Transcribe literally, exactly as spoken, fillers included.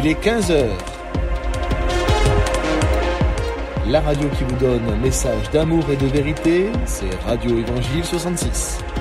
Il est quinze heures. La radio qui vous donne un message d'amour et de vérité, c'est Radio Évangile soixante-six.